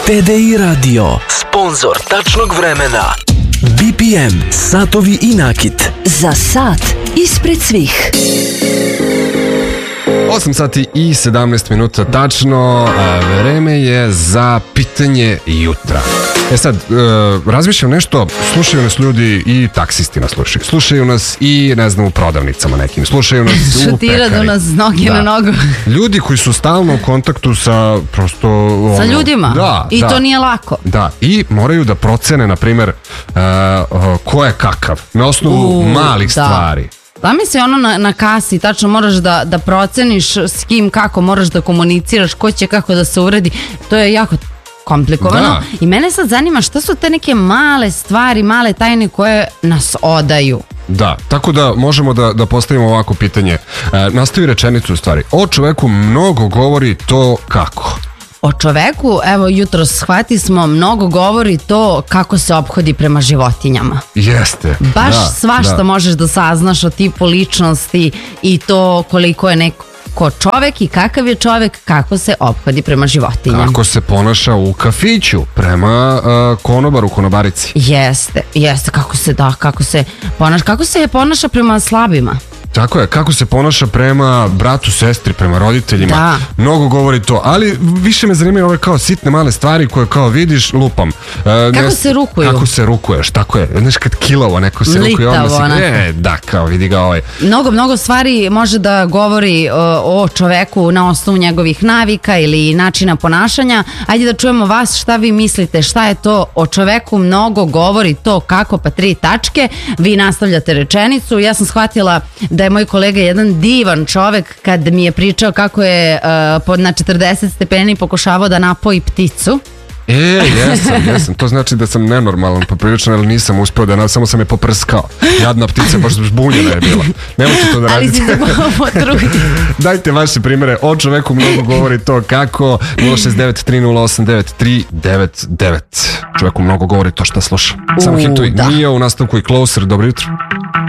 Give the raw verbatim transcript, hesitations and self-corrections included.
T D I Radio, sponzor tačnog vremena. B P M, satovi i nakit. Za sat ispred svih. osam sati i sedamnaest minuta tačno, vreme je za pitanje jutra. E sad, razmišljam nešto, slušaju nas ljudi i taksisti nas slušaju. Slušaju nas i, ne znam, u prodavnicama nekim. Slušaju nas u pekari. Šutira do nas noge na nogu. Ljudi koji su stalno u kontaktu sa prosto... Sa ljudima. Da. I da. to nije lako. Da, i moraju da procene, na primjer, ko je kakav. Na osnovu U, malih da. stvari. Da mi se ono na, na kasi, tačno moraš da, da proceniš s kim kako, moraš da komuniciraš, ko će kako da se uredi, to je jako komplikovano. Da. I mene sad zanima šta su te neke male stvari, male tajne koje nas odaju. Da, tako da možemo da, da postavimo ovako pitanje. E, nastavi rečenicu u stvari. O čoveku mnogo govori to kako. O čoveku, evo jutro shvati smo, mnogo govori to kako se ophodi prema životinjama. Jeste. Baš da, svašta da. možeš da saznaš o tipu ličnosti i to koliko je neko ko čovek i kakav je čovek, kako se ophodi prema životinjama. Kako se ponaša u kafiću prema uh, konobaru, konobarici. Jeste, jeste, kako se da, kako se ponaša, kako se ponaša prema slabima. Tako je, kako se ponaša prema bratu, sestri, prema roditeljima. Da. Mnogo govori to, ali više me zanimaju ove kao sitne male stvari koje kao vidiš, lupam. E, Kako ne, se rukuju? Kako se rukuješ, tako je. Znaš kad kilavo neko se rukuje, Litavo, onda si, onako. e, da, kao vidi ga ovaj. Mnogo, mnogo stvari može da govori o, o čoveku na osnovu njegovih navika ili načina ponašanja. Ajde da čujemo vas, šta vi mislite, šta je to o čoveku mnogo govori to kako, pa tri tačke. Vi nastavljate rečenicu. Ja sam shvatila da je moj kolega jedan divan čovek kad mi je pričao kako je uh, pod na četrdeset stepeni pokušavao da napoji pticu. E, jesam, jesam. To znači da sam nenormalan poprilično, ali nisam uspeo da, samo sam je poprskao. Jadna ptica, baš zbunjena je bila. Nemojte to da Ali radite. si se potrudi. Dajte vaše primere, o čoveku mnogo govori to kako. Nula šest devet tri nula osam devet tri devet devet. Čoveku mnogo govori to šta sluša. Samo U, hitovi. da. Nije u nastavku i Closer, dobro jutro.